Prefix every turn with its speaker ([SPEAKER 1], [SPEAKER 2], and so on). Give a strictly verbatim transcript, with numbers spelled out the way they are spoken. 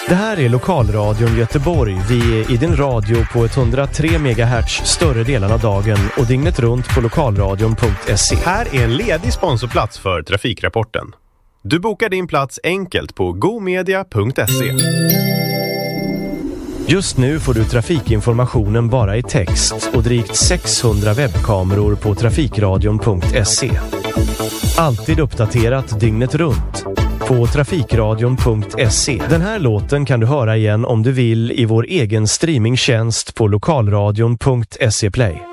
[SPEAKER 1] Det här är Lokalradion Göteborg. Vi är i din radio på etthundratre megahertz större delen av dagen och dygnet runt på lokalradion punkt se.
[SPEAKER 2] Här är en ledig sponsorplats för Trafikrapporten. Du bokar din plats enkelt på gomedia punkt se.
[SPEAKER 1] Just nu får du trafikinformationen bara i text och drygt sexhundra webbkameror på trafikradion punkt se. Alltid uppdaterat dygnet runt på trafikradion punkt se. Den här låten kan du höra igen om du vill i vår egen streamingtjänst på lokalradion punkt se Play.